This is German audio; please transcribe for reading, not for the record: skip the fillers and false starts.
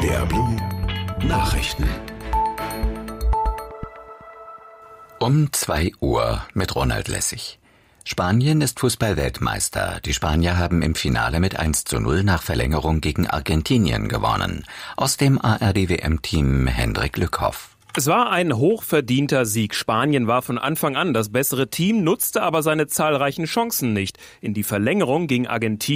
MDR Blue Nachrichten. Um 2 Uhr mit Ronald Lessig. Spanien ist Fußball-Weltmeister. Die Spanier haben im Finale mit 1:0 nach Verlängerung gegen Argentinien gewonnen. Aus dem ARD-WM-Team Hendrik Lückhoff. Es war ein hochverdienter Sieg. Spanien war von Anfang an das bessere Team, nutzte aber seine zahlreichen Chancen nicht. In die Verlängerung ging Argentinien